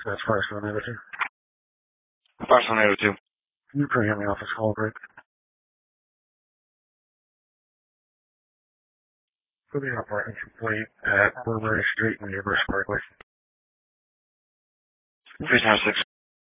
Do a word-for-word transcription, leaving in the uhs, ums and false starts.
That's Parcel Negative. Parcel Negative. Can you bring in the office call break? For the apartment complete at Burberry Street in Neighbors Parkway. three times six.